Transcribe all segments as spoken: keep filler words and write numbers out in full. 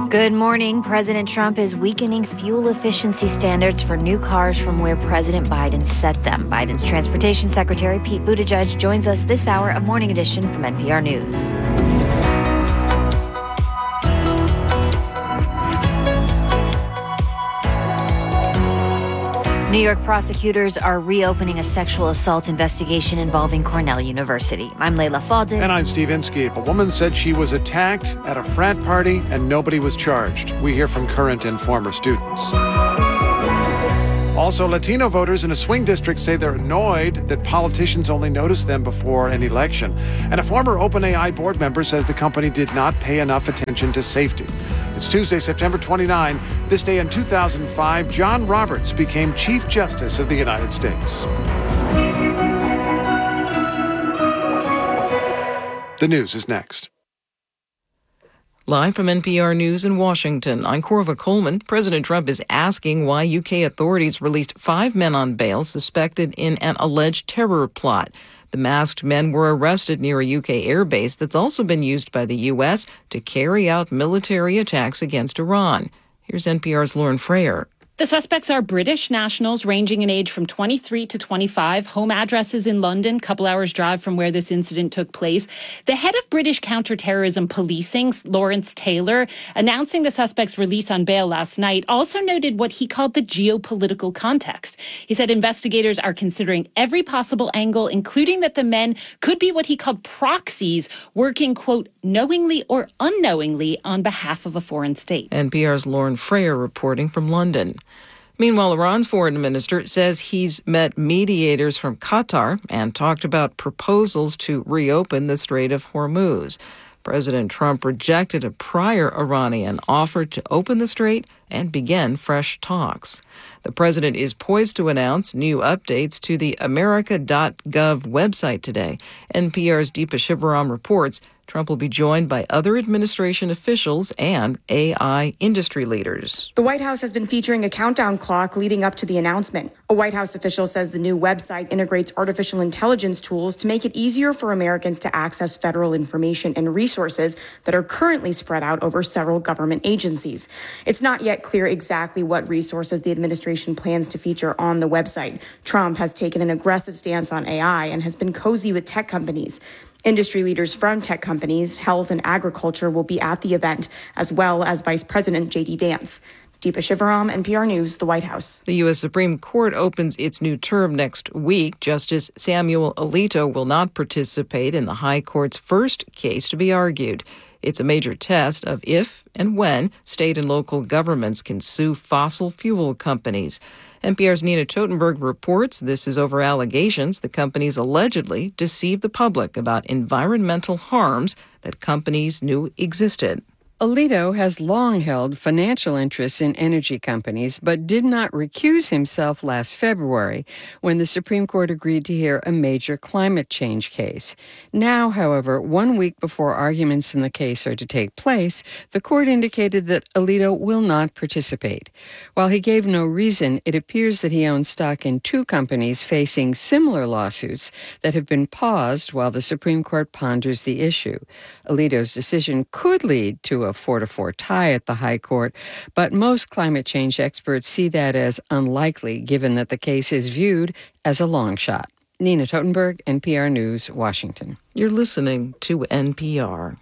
Good morning. President Trump is weakening fuel efficiency standards for new cars from where President Biden set them. Biden's Transportation Secretary Pete Buttigieg joins us this hour of Morning Edition from N P R News. New York prosecutors are reopening a sexual assault investigation involving Cornell University. I'm Layla Faldin. And I'm Steve Inskeep. A woman said she was attacked at a frat party and nobody was charged. We hear from current and former students. Also, Latino voters in a swing district say they're annoyed that politicians only notice them before an election. And a former OpenAI board member says the company did not pay enough attention to safety. It's Tuesday, September twenty-ninth. This day in two thousand five, John Roberts became Chief Justice of the United States. The news is next. Live from N P R News in Washington, I'm Corva Coleman. President Trump is asking why U K authorities released five men on bail suspected in an alleged terror plot. The masked men were arrested near a U K airbase that's also been used by the U S to carry out military attacks against Iran. Here's N P R's Lauren Frayer. The suspects are British nationals ranging in age from twenty-three to twenty-five, home addresses in London, a couple hours drive from where this incident took place. The head of British counterterrorism policing, Lawrence Taylor, announcing the suspects' release on bail last night, also noted what he called the geopolitical context. He said investigators are considering every possible angle, including that the men could be what he called proxies, working, quote, knowingly or unknowingly on behalf of a foreign state. N P R's Lauren Frayer reporting from London. Meanwhile, Iran's foreign minister says he's met mediators from Qatar and talked about proposals to reopen the Strait of Hormuz. President Trump rejected a prior Iranian offer to open the strait and begin fresh talks. The president is poised to announce new updates to the America dot gov website today. N P R's Deepa Shivaram reports Trump will be joined by other administration officials and A I industry leaders. The White House has been featuring a countdown clock leading up to the announcement. A White House official says the new website integrates artificial intelligence tools to make it easier for Americans to access federal information and resources that are currently spread out over several government agencies. It's not yet clear exactly what resources the administration plans to feature on the website. Trump has taken an aggressive stance on A I and has been cozy with tech companies. Industry leaders from tech companies, health and agriculture will be at the event, as well as Vice President J D Vance. Deepa Shivaram, N P R News, the White House. The U S Supreme Court opens its new term next week. Justice Samuel Alito will not participate in the High Court's first case to be argued. It's a major test of if and when state and local governments can sue fossil fuel companies. N P R's Nina Totenberg reports this is over allegations the companies allegedly deceived the public about environmental harms that companies knew existed. Alito has long held financial interests in energy companies, but did not recuse himself last February when the Supreme Court agreed to hear a major climate change case. Now, however, one week before arguments in the case are to take place, the court indicated that Alito will not participate. While he gave no reason, it appears that he owns stock in two companies facing similar lawsuits that have been paused while the Supreme Court ponders the issue. Alito's decision could lead to a four to four tie at the High Court, but most climate change experts see that as unlikely given that the case is viewed as a long shot. Nina Totenberg, N P R News, Washington. You're listening to N P R.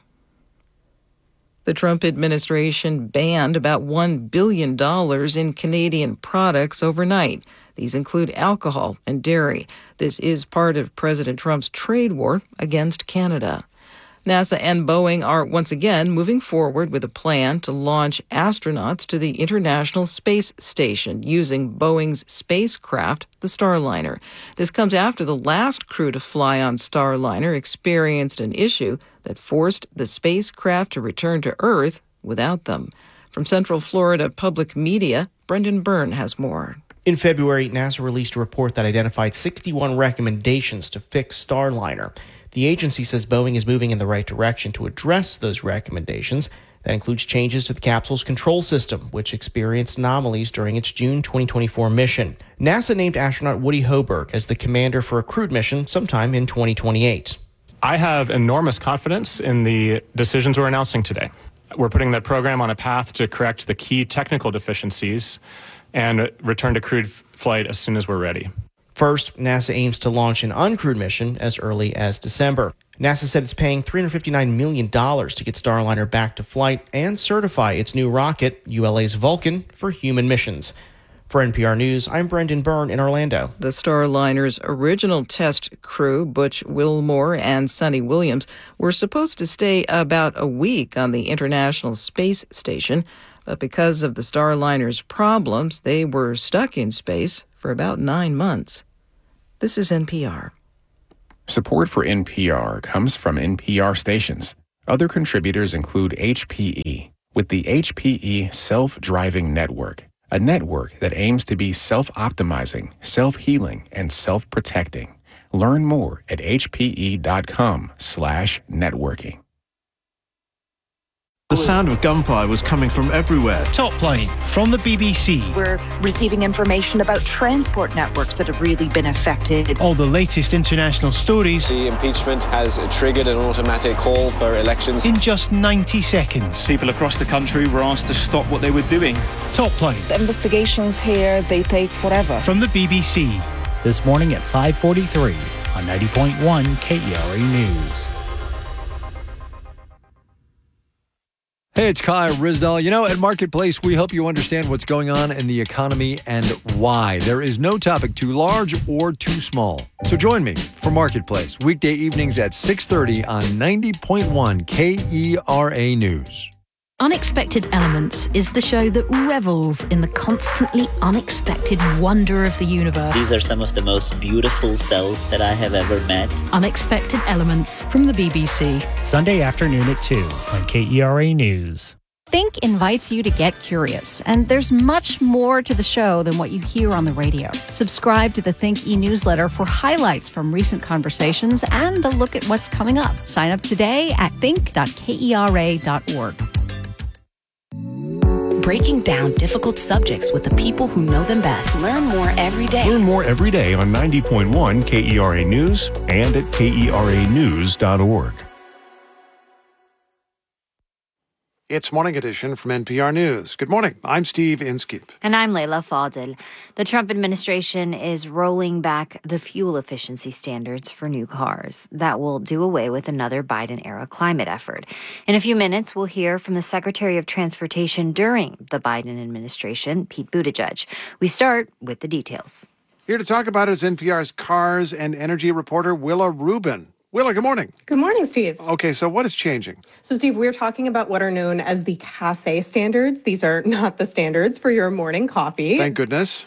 The Trump administration banned about one billion dollars in Canadian products overnight. These include alcohol and dairy. This is part of President Trump's trade war against Canada. NASA and Boeing are once again moving forward with a plan to launch astronauts to the International Space Station using Boeing's spacecraft, the Starliner. This comes after the last crew to fly on Starliner experienced an issue that forced the spacecraft to return to Earth without them. From Central Florida Public Media, Brendan Byrne has more. In February, NASA released a report that identified sixty-one recommendations to fix Starliner. The agency says Boeing is moving in the right direction to address those recommendations. That includes changes to the capsule's control system, which experienced anomalies during its June twenty twenty-four mission. NASA named astronaut Woody Hoburg as the commander for a crewed mission sometime in twenty twenty-eight. I have enormous confidence in the decisions we're announcing today. We're putting the program on a path to correct the key technical deficiencies and return to crewed flight as soon as we're ready. First, NASA aims to launch an uncrewed mission as early as December. NASA said it's paying three hundred fifty-nine million dollars to get Starliner back to flight and certify its new rocket, U L A's Vulcan, for human missions. For N P R News, I'm Brendan Byrne in Orlando. The Starliner's original test crew, Butch Wilmore and Sonny Williams, were supposed to stay about a week on the International Space Station, but because of the Starliner's problems, they were stuck in space for about nine months. This is N P R. Support for N P R comes from N P R stations. Other contributors include H P E, with the H P E Self-Driving Network, a network that aims to be self-optimizing, self-healing, and self-protecting. Learn more at hpe.com slash networking. The sound of gunfire was coming from everywhere. Top Plane from the B B C. We're receiving information about transport networks that have really been affected. All the latest international stories. The impeachment has triggered an automatic call for elections. In just ninety seconds. People across the country were asked to stop what they were doing. Top Plane. The investigations here, they take forever. From the B B C. This morning at five forty-three on ninety point one K E R A News. Hey, it's Kai Rizdal. You know, at Marketplace, we help you understand what's going on in the economy and why. There is no topic too large or too small. So join me for Marketplace, weekday evenings at six thirty on ninety point one K E R A News. Unexpected Elements is the show that revels in the constantly unexpected wonder of the universe. These are some of the most beautiful cells that I have ever met. Unexpected Elements from the B B C. Sunday afternoon at two on K E R A News. Think invites you to get curious, and there's much more to the show than what you hear on the radio. Subscribe to the Think e-newsletter for highlights from recent conversations and a look at what's coming up. Sign up today at think dot kera dot org. Breaking down difficult subjects with the people who know them best. Learn more every day. Learn more every day on ninety point one K E R A News and at K E R A news dot org. It's Morning Edition from N P R News. Good morning. I'm Steve Inskeep. And I'm Leila Fadel. The Trump administration is rolling back the fuel efficiency standards for new cars. That will do away with another Biden-era climate effort. In a few minutes, we'll hear from the Secretary of Transportation during the Biden administration, Pete Buttigieg. We start with the details. Here to talk about it is N P R's cars and energy reporter, Willa Rubin. Willa, good morning. Good morning, Steve. Okay, so what is changing? So, Steve, we're talking about what are known as the CAFE standards. These are not the standards for your morning coffee. Thank goodness.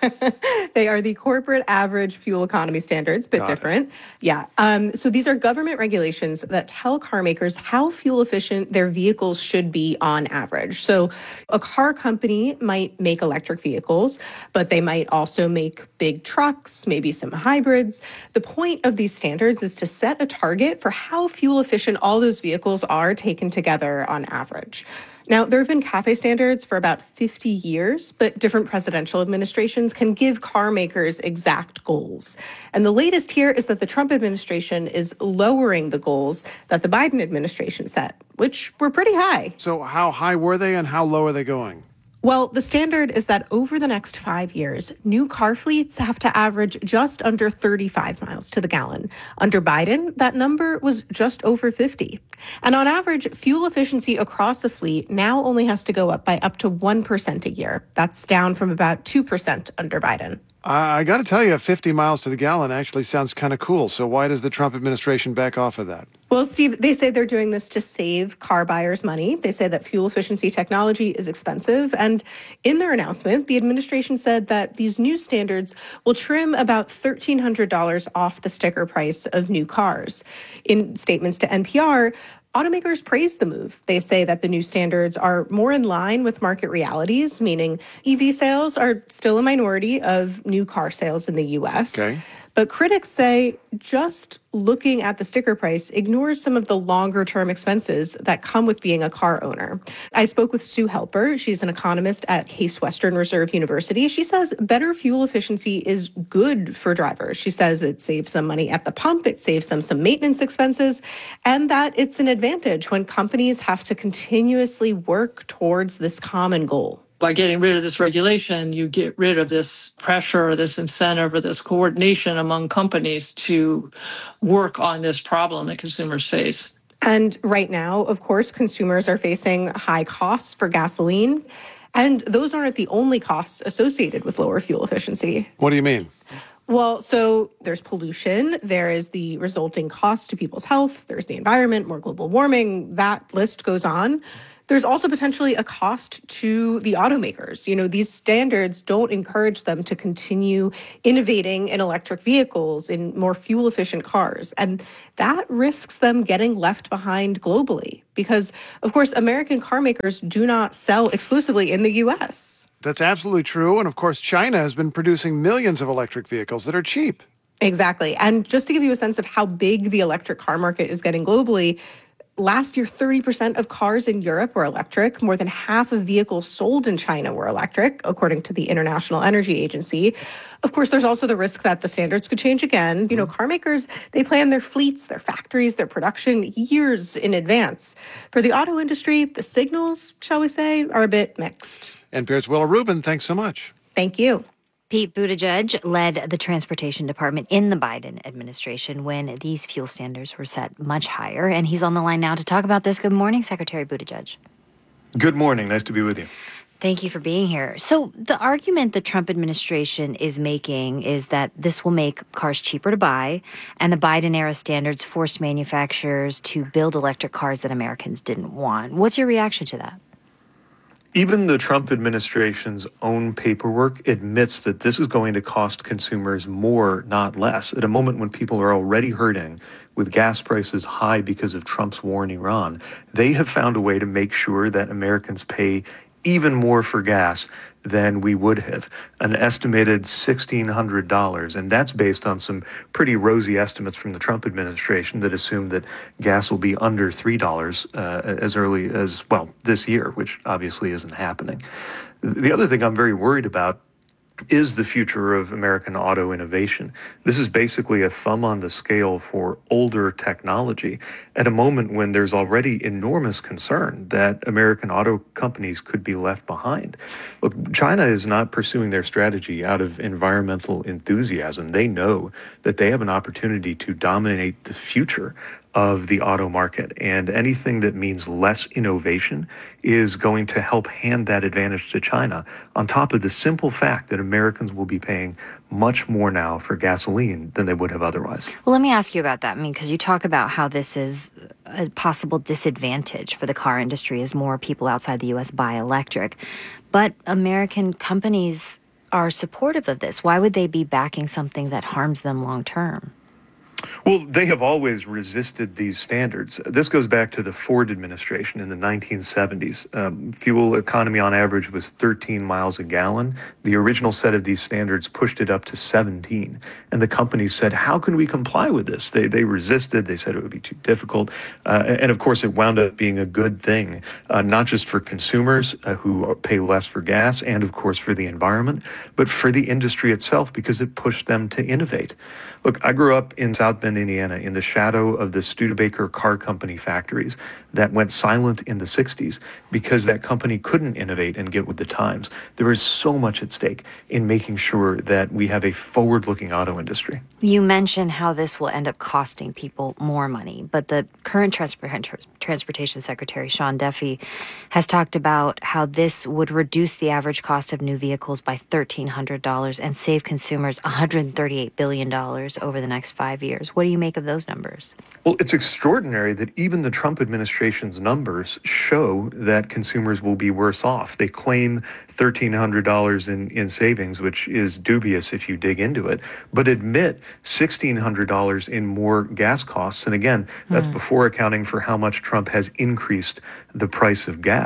They are the corporate average fuel economy standards, bit Got different. It. Yeah. Um, so these are government regulations that tell car makers how fuel efficient their vehicles should be on average. So a car company might make electric vehicles, but they might also make big trucks, maybe some hybrids. The point of these standards is to set a target for how fuel efficient all those vehicles are taken together on average. Now, there have been CAFE standards for about fifty years, but different presidential administrations can give car makers exact goals. And the latest here is that the Trump administration is lowering the goals that the Biden administration set, which were pretty high. So how high were they and how low are they going? Well, the standard is that over the next five years, new car fleets have to average just under thirty-five miles to the gallon. Under Biden, that number was just over fifty. And on average, fuel efficiency across a fleet now only has to go up by up to one percent a year. That's down from about two percent under Biden. I got to tell you, fifty miles to the gallon actually sounds kind of cool. So why does the Trump administration back off of that? Well, Steve, they say they're doing this to save car buyers money. They say that fuel efficiency technology is expensive. And in their announcement, the administration said that these new standards will trim about one thousand three hundred dollars off the sticker price of new cars. In statements to N P R, automakers praise the move. They say that the new standards are more in line with market realities, meaning E V sales are still a minority of new car sales in the U S. Okay. But critics say just looking at the sticker price ignores some of the longer-term expenses that come with being a car owner. I spoke with Sue Helper. She's an economist at Case Western Reserve University. She says better fuel efficiency is good for drivers. She says it saves them money at the pump, it saves them some maintenance expenses, and that it's an advantage when companies have to continuously work towards this common goal. By getting rid of this regulation, you get rid of this pressure, or this incentive, or this coordination among companies to work on this problem that consumers face. And right now, of course, consumers are facing high costs for gasoline, and those aren't the only costs associated with lower fuel efficiency. What do you mean? Well, so there's pollution, there is the resulting cost to people's health, there's the environment, more global warming, that list goes on. There's also potentially a cost to the automakers. You know, these standards don't encourage them to continue innovating in electric vehicles, in more fuel-efficient cars. And that risks them getting left behind globally because, of course, American car makers do not sell exclusively in the U S. That's absolutely true. And, of course, China has been producing millions of electric vehicles that are cheap. Exactly. And just to give you a sense of how big the electric car market is getting globally, last year, thirty percent of cars in Europe were electric. More than half of vehicles sold in China were electric, according to the International Energy Agency. Of course, there's also the risk that the standards could change again. You know, car makers, they plan their fleets, their factories, their production years in advance. For the auto industry, the signals, shall we say, are a bit mixed. N P R's Willa Rubin, thanks so much. Thank you. Pete Buttigieg led the transportation department in the Biden administration when these fuel standards were set much higher. And he's on the line now to talk about this. Good morning, Secretary Buttigieg. Good morning. Nice to be with you. Thank you for being here. So the argument the Trump administration is making is that this will make cars cheaper to buy, and the Biden-era standards forced manufacturers to build electric cars that Americans didn't want. What's your reaction to that? Even the Trump administration's own paperwork admits that this is going to cost consumers more, not less, at a moment when people are already hurting with gas prices high because of Trump's war in Iran. They have found a way to make sure that Americans pay even more for gas than we would have, an estimated sixteen hundred dollars. And that's based on some pretty rosy estimates from the Trump administration that assume that gas will be under three dollars uh, as early as, well, this year, which obviously isn't happening. The other thing I'm very worried about is the future of American auto innovation. This is basically a thumb on the scale for older technology at a moment when there's already enormous concern that American auto companies could be left behind. Look, China is not pursuing their strategy out of environmental enthusiasm. They know that they have an opportunity to dominate the future of the auto market, and anything that means less innovation is going to help hand that advantage to China, on top of the simple fact that Americans will be paying much more now for gasoline than they would have otherwise. Well, let me ask you about that. I mean, because you talk about how this is a possible disadvantage for the car industry as more people outside the U S buy electric, but American companies are supportive of this. Why would they be backing something that harms them long term? Well, they have always resisted these standards. This goes back to the Ford administration in the nineteen seventies. Um, fuel economy on average was thirteen miles a gallon. The original set of these standards pushed it up to seventeen. And the companies said, how can we comply with this? They they resisted. They said it would be too difficult. Uh, and of course, it wound up being a good thing, uh, not just for consumers uh, who pay less for gas and, of course, for the environment, but for the industry itself because it pushed them to innovate. Look, I grew up in South Bend, Indiana, in the shadow of the Studebaker car company factories that went silent in the sixties because that company couldn't innovate and get with the times. There is so much at stake in making sure that we have a forward-looking auto industry. You mentioned how this will end up costing people more money, but the current transport, Transportation Secretary, Sean Duffy, has talked about how this would reduce the average cost of new vehicles by thirteen hundred dollars and save consumers one hundred thirty-eight billion dollars over the next five years. What do you make of those numbers? Well, it's extraordinary that even the Trump administration's numbers show that consumers will be worse off. They claim thirteen hundred dollars in, in savings, which is dubious if you dig into it, but admit sixteen hundred dollars in more gas costs. And again, that's mm. before accounting for how much Trump has increased the price of gas.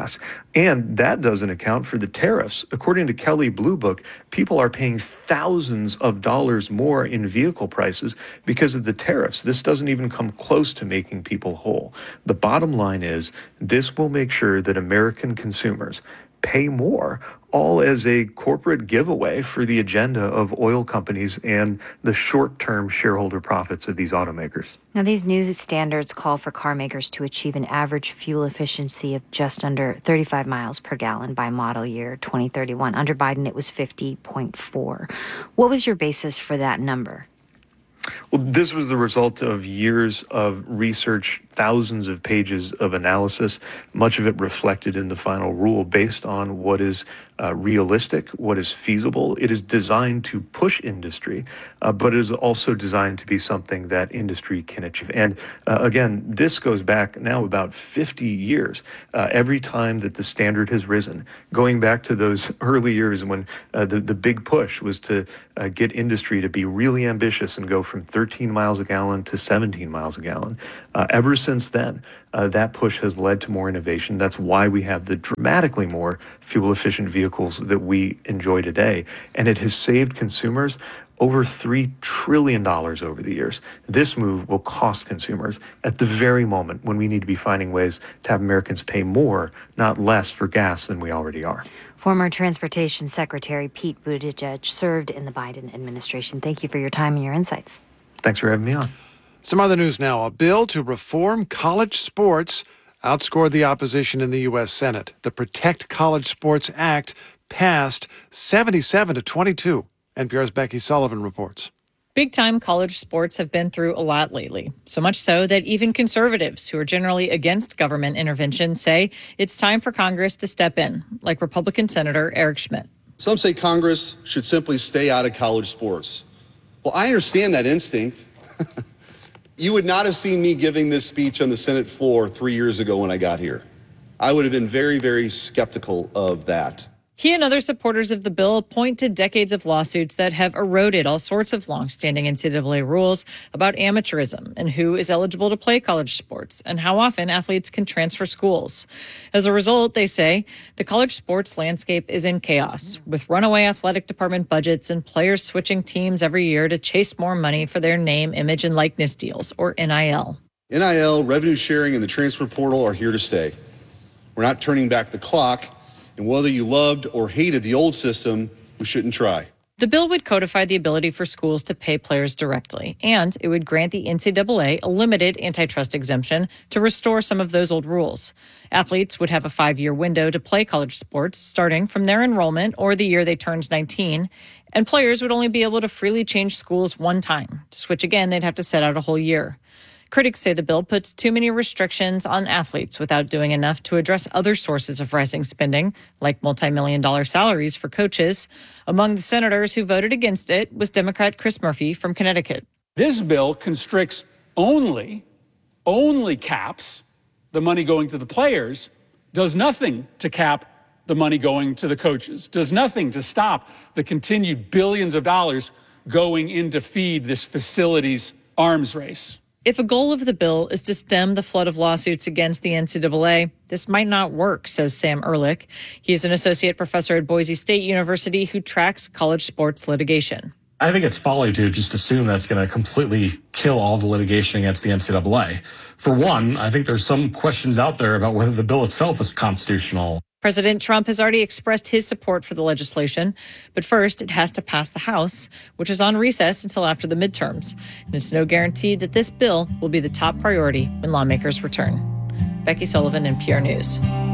And that doesn't account for the tariffs. According to Kelley Blue Book, people are paying thousands of dollars more in vehicle prices because of the tariffs. This doesn't even come close to making people whole. The bottom line is this will make sure that American consumers pay more, all as a corporate giveaway for the agenda of oil companies and the short-term shareholder profits of these automakers. Now, these new standards call for car makers to achieve an average fuel efficiency of just under thirty-five miles per gallon by model year twenty thirty-one. Under Biden, it was fifty point four. What was your basis for that number? Well, this was the result of years of research, thousands of pages of analysis, much of it reflected in the final rule based on what is uh, realistic, what is feasible. It is designed to push industry, uh, but it is also designed to be something that industry can achieve. And uh, again, this goes back now about fifty years. Uh, every time that the standard has risen, going back to those early years when uh, the, the big push was to uh, get industry to be really ambitious and go from thirteen miles a gallon to seventeen miles a gallon. Uh, ever since then, uh, that push has led to more innovation. That's why we have the dramatically more fuel-efficient vehicles that we enjoy today. And it has saved consumers over three trillion dollars over the years. This move will cost consumers at the very moment when we need to be finding ways to have Americans pay more, not less, for gas than we already are. Former Transportation Secretary Pete Buttigieg served in the Biden administration. Thank you for your time and your insights. Thanks for having me on. Some other news now. A bill to reform college sports outscored the opposition in the U S Senate. The Protect College Sports Act passed seventy-seven to twenty-two. N P R's Becky Sullivan reports. Big-time college sports have been through a lot lately, so much so that even conservatives who are generally against government intervention say it's time for Congress to step in, like Republican Senator Eric Schmidt. Some say Congress should simply stay out of college sports. Well, I understand that instinct. You would not have seen me giving this speech on the Senate floor three years ago when I got here. I would have been very, very skeptical of that. He and other supporters of the bill point to decades of lawsuits that have eroded all sorts of longstanding N C double A rules about amateurism and who is eligible to play college sports and how often athletes can transfer schools. As a result, they say, the college sports landscape is in chaos, with runaway athletic department budgets and players switching teams every year to chase more money for their name, image, and likeness deals, or N I L. N I L, revenue sharing, and the transfer portal are here to stay. We're not turning back the clock. And whether you loved or hated the old system, we shouldn't try. The bill would codify the ability for schools to pay players directly, and it would grant the N C double A a limited antitrust exemption to restore some of those old rules. Athletes would have a five-year window to play college sports, starting from their enrollment or the year they turned nineteen, and players would only be able to freely change schools one time. To switch again, they'd have to sit out a whole year. Critics say the bill puts too many restrictions on athletes without doing enough to address other sources of rising spending, like multi-million dollar salaries for coaches. Among the senators who voted against it was Democrat Chris Murphy from Connecticut. This bill constricts only, only caps the money going to the players, does nothing to cap the money going to the coaches, does nothing to stop the continued billions of dollars going in to feed this facility's arms race. If a goal of the bill is to stem the flood of lawsuits against the N C double A, this might not work, says Sam Ehrlich. He's an associate professor at Boise State University who tracks college sports litigation. I think it's folly to just assume that's going to completely kill all the litigation against the N C double A. For one, I think there's some questions out there about whether the bill itself is constitutional. President Trump has already expressed his support for the legislation, but first it has to pass the House, which is on recess until after the midterms. And it's no guarantee that this bill will be the top priority when lawmakers return. Becky Sullivan, N P R News.